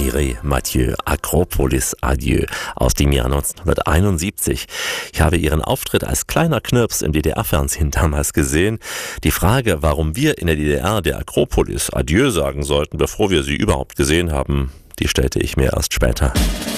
Mireille Mathieu, Akropolis Adieu aus dem Jahr 1971. Ich habe ihren Auftritt als kleiner Knirps im DDR-Fernsehen damals gesehen. Die Frage, warum wir in der DDR der Akropolis Adieu sagen sollten, bevor wir sie überhaupt gesehen haben, die stellte ich mir erst später.